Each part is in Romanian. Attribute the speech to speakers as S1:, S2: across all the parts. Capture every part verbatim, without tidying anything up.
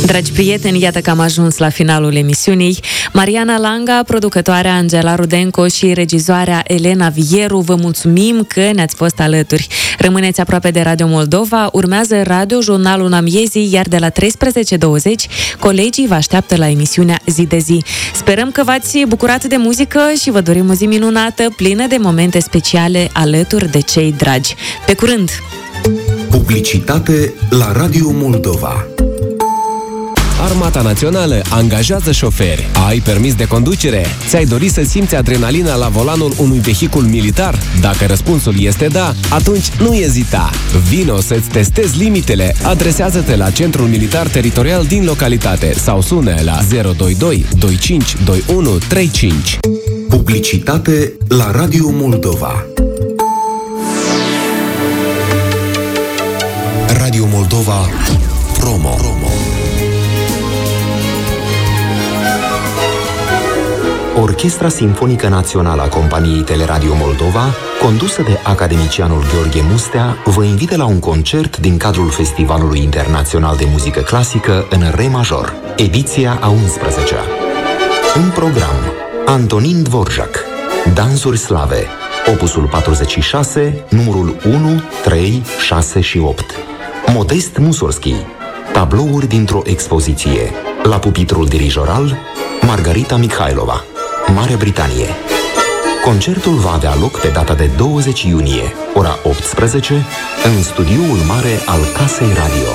S1: Dragi prieteni, iată că am ajuns la finalul emisiunii. Mariana Langa, producătoarea Angela Rudenco și regizoarea Elena Vieru, vă mulțumim că ne-ați fost alături. Rămâneți aproape de Radio Moldova, urmează Radio Jurnalul Amiezii, iar de la treisprezece douăzeci, colegii vă așteaptă la emisiunea Zi de Zi. Sperăm că v-ați bucurat de muzică și vă dorim o zi minunată, plină de momente speciale alături de cei dragi. Pe curând!
S2: Publicitate la Radio Moldova.
S3: Armata Națională angajează șoferi. Ai permis de conducere? Ți-ai dorit să simți adrenalina la volanul unui vehicul militar? Dacă răspunsul este da, atunci nu ezita. Vino să-ți testezi limitele. Adresează-te la Centrul Militar Teritorial din localitate sau sună la zero doi doi doi cinci doi unu trei cinci.
S2: Publicitate la Radio Moldova. Radio Moldova Promo. Orchestra Simfonică Națională a Companiei Teleradio Moldova, condusă de academicianul Gheorghe Mustea, vă invită la un concert din cadrul Festivalului Internațional de Muzică Clasică în Re major, ediția a unsprezecea. În program, Antonin Dvorak, Dansuri Slave, opusul patruzeci și șase, numărul unu, trei, șase și opt. Modest Mussorgsky, tablouri dintr-o expoziție. La pupitrul dirijoral, Margarita Mikhailova, Marea Britanie. Concertul va avea loc pe data de douăzeci iunie, ora optsprezece, în studioul mare al Casei Radio.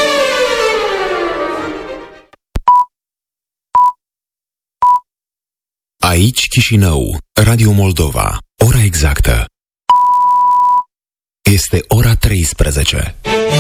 S2: Aici Chișinău, Radio Moldova. Ora exactă este ora treisprezece.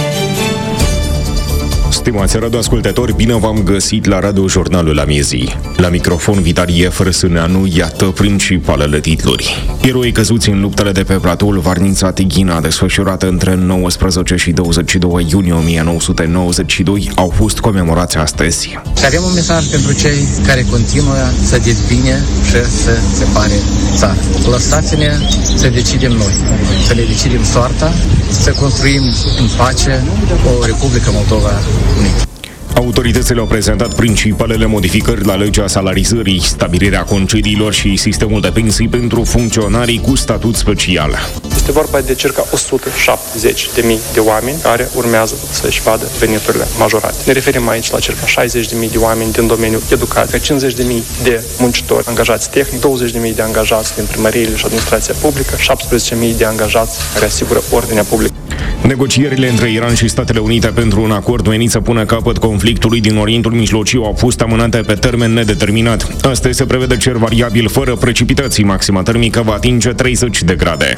S4: Stimați radioascultători, bine v-am găsit la Radio Jurnalul Amiezii. La microfon Vitalie Frăsâneanu, iată principalele titluri. Eroi căzuți în luptele de pe platoul Varnița-Tighina, desfășurată între nouăsprezece și douăzeci și doi iunie o mie nouă sute nouăzeci și doi, au fost comemorați astăzi.
S5: Și avem un mesaj pentru cei care continuă să dezbine și să separe țara. Lăsați-ne să decidem noi, să le decidem soarta, să construim în pace o Republică Moldova unită.
S4: Autoritățile au prezentat principalele modificări la legea salarizării, stabilirea concediilor și sistemul de pensii pentru funcționarii cu statut special.
S6: Este vorba de circa o sută șaptezeci de mii de oameni care urmează să-și vadă veniturile majorate. Ne referim aici la circa șaizeci de mii de oameni din domeniul educației, cincizeci de mii de muncitori angajați tehnic, douăzeci de mii de angajați din primăriile și administrația publică, șaptesprezece mii de angajați care asigură ordinea publică.
S4: Negocierile între Iran și Statele Unite pentru un acord menit să pună capăt conflictului din Orientul Mijlociu au fost amânate pe termen nedeterminat. Astăzi se prevede cer variabil fără precipitații, maxima termică va atinge treizeci de grade.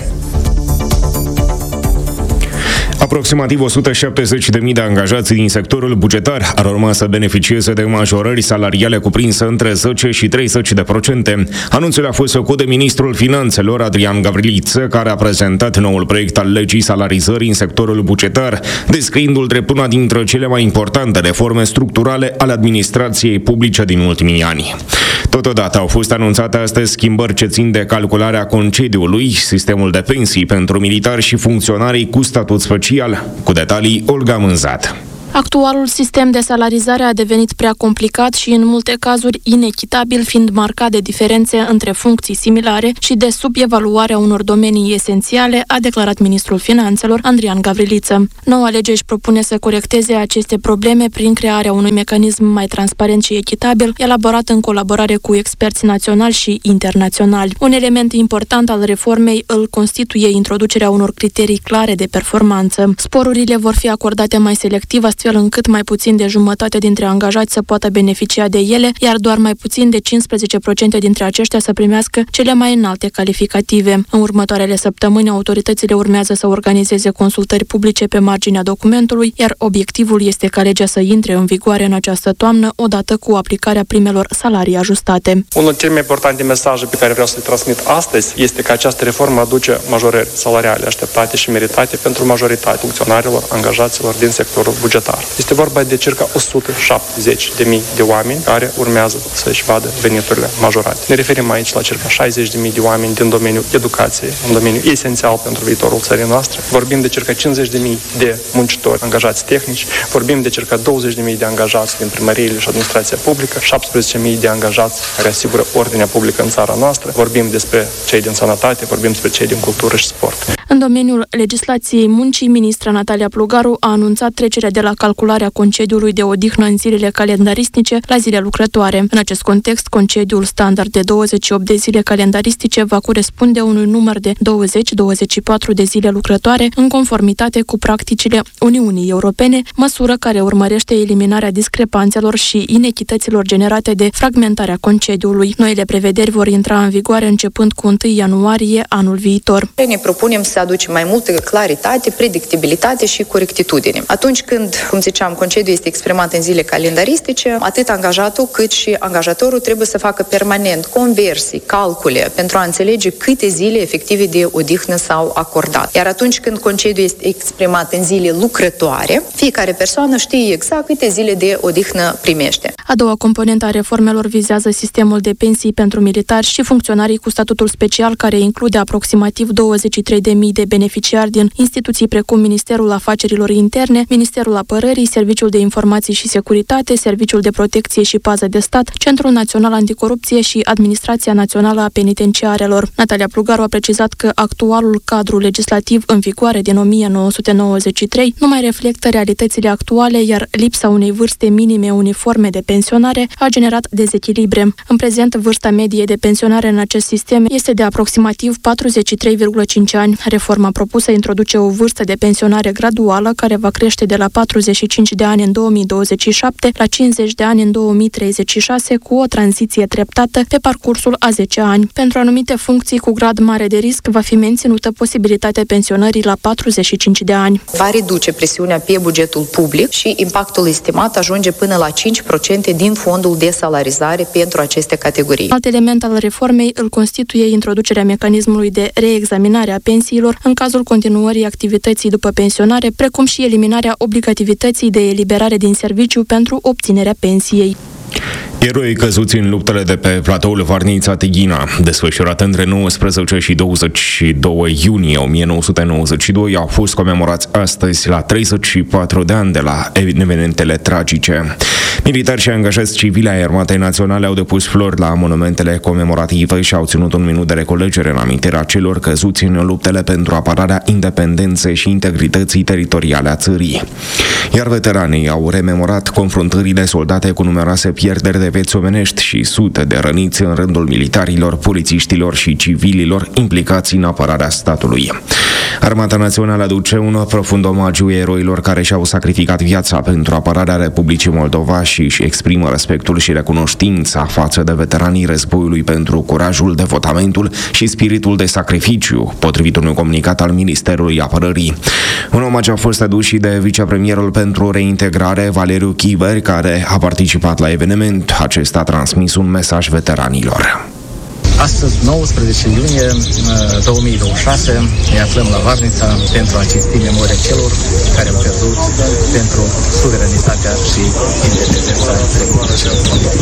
S4: Aproximativ o sută șaptezeci de mii de angajați din sectorul bugetar ar urma să beneficieze de majorări salariale cuprinse între zece și treizeci de procente. Anunțul a fost făcut de ministrul Finanțelor, Adrian Gavriliță, care a prezentat noul proiect al legii salarizării în sectorul bugetar, descriindu-l drept una dintre cele mai importante reforme structurale ale administrației publice din ultimii ani. Totodată au fost anunțate astăzi schimbări ce țin de calcularea concediului, sistemul de pensii pentru militari și funcționarii cu statut special. Cu detalii, Olga Mânzat.
S7: Actualul sistem de salarizare a devenit prea complicat și în multe cazuri inechitabil, fiind marcat de diferențe între funcții similare și de subevaluarea unor domenii esențiale, a declarat ministrul Finanțelor, Adrian Gavriliță. Noua lege își propune să corecteze aceste probleme prin crearea unui mecanism mai transparent și echitabil, elaborat în colaborare cu experți naționali și internaționali. Un element important al reformei îl constituie introducerea unor criterii clare de performanță. Sporurile vor fi acordate mai selectiv, astfel încât mai puțin de jumătate dintre angajați să poată beneficia de ele, iar doar mai puțin de cincisprezece la sută dintre aceștia să primească cele mai înalte calificative. În următoarele săptămâni, autoritățile urmează să organizeze consultări publice pe marginea documentului, iar obiectivul este ca legea să intre în vigoare în această toamnă, odată cu aplicarea primelor salarii ajustate.
S6: Unul dintre cele mai importante mesaje pe care vreau să le transmit astăzi este că această reformă aduce majorări salariale așteptate și meritate pentru majoritatea funcționarilor, angajaților din sectorul bugetar. țară. Este vorba de circa o sută șaptezeci de mii de oameni care urmează să-și vadă veniturile majorate. Ne referim aici la circa șaizeci de mii de oameni din domeniul educației, un domeniu esențial pentru viitorul țării noastre. Vorbim de circa cincizeci de mii de muncitori angajați tehnici, vorbim de circa douăzeci de mii de angajați din primăriile și administrația publică, șaptesprezece mii de angajați care asigură ordinea publică în țara noastră, vorbim despre cei din sănătate, vorbim despre cei din cultură și sport.
S7: În domeniul legislației muncii, ministra Natalia Plugaru a anunțat trecerea de la calcularea concediului de odihnă în zilele calendaristice la zile lucrătoare. În acest context, concediul standard de douăzeci și opt de zile calendaristice va corespunde unui număr de douăzeci douăzeci și patru de zile lucrătoare în conformitate cu practicile Uniunii Europene, măsură care urmărește eliminarea discrepanțelor și inechităților generate de fragmentarea concediului. Noile prevederi vor intra în vigoare începând cu întâi ianuarie anul viitor.
S8: Ne propunem să aducem mai multă claritate, predictibilitate și corectitudine. Atunci când, cum ziceam, concediul este exprimat în zile calendaristice, atât angajatul cât și angajatorul trebuie să facă permanent conversii, calcule pentru a înțelege câte zile efective de odihnă s-au acordat. Iar atunci când concediul este exprimat în zile lucrătoare, fiecare persoană știe exact câte zile de odihnă primește.
S7: A doua componentă a reformelor vizează sistemul de pensii pentru militari și funcționarii cu statutul special, care include aproximativ douăzeci și trei de mii de beneficiari din instituții precum Ministerul Afacerilor Interne, Ministerul Apărării, Serviciul de Informații și Securitate, Serviciul de Protecție și Pază de Stat, Centrul Național Anticorupție și Administrația Națională a Penitenciarelor. Natalia Plugaru a precizat că actualul cadru legislativ în vigoare din o mie nouă sute nouăzeci și trei nu mai reflectă realitățile actuale, iar lipsa unei vârste minime uniforme de pensionare a generat dezechilibre. În prezent, vârsta medie de pensionare în acest sistem este de aproximativ patruzeci și trei virgulă cinci ani. Reforma propusă introduce o vârstă de pensionare graduală care va crește de la patruzeci și cinci de ani în două mii douăzeci și șapte la cincizeci de ani în două mii treizeci și șase, cu o tranziție treptată pe parcursul a zece ani. Pentru anumite funcții cu grad mare de risc va fi menținută posibilitatea pensionării la patruzeci și cinci de ani.
S8: Va reduce presiunea pe bugetul public și impactul estimat ajunge până la cinci la sută din fondul de salarizare pentru aceste categorii.
S7: Alt element al reformei îl constituie introducerea mecanismului de reexaminare a pensiilor în cazul continuării activității după pensionare, precum și eliminarea obligativității de eliberare din serviciu pentru obținerea pensiei.
S4: Eroii căzuți în luptele de pe platoul Varnița-Tighina, desfășurate între nouăsprezece și douăzeci și doi iunie o mie nouă sute nouăzeci și doi, au fost comemorați astăzi la treizeci și patru de ani de la evenimentele tragice. Militari și angajați civili ai Armatei Naționale au depus flori la monumentele comemorative și au ținut un minut de reculegere în amintirea celor căzuți în luptele pentru apărarea independenței și integrității teritoriale a țării. Iar veteranii au rememorat confruntările soldate cu numeroase pierderi de vieți omenești și sute de răniți în rândul militarilor, polițiștilor și civililor implicați în apărarea statului. Armata Națională aduce un profund omagiu eroilor care și-au sacrificat viața pentru apărarea Republicii Moldova și își exprimă respectul și recunoștința față de veteranii războiului pentru curajul, devotamentul și spiritul de sacrificiu, potrivit unui comunicat al Ministerului Apărării. Un omagiu a fost adus și de vicepremierul pentru reintegrare, Valeriu Chiver, care a participat la eveniment. Acesta a transmis un mesaj veteranilor.
S5: Astăzi, nouăsprezece iunie două mii douăzeci și șase, ne aflăm la Varnița pentru a cinsti memoria celor care au pierdut pentru suveranitatea și independența Republicii Moldova.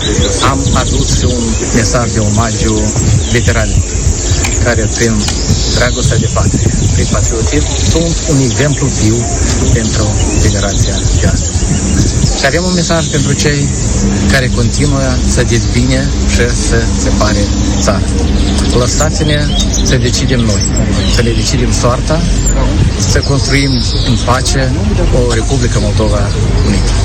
S5: Am adus și un mesaj de omagiu veteranilor care, prin dragostea de patrie, prin patriotism, sunt un exemplu viu pentru generația de astăzi. Și avem un mesaj pentru cei care continuă să dezbine și să separe țara. Lăsați-ne să decidem noi, să le decidem soarta, să construim în pace o Republică Moldova unită.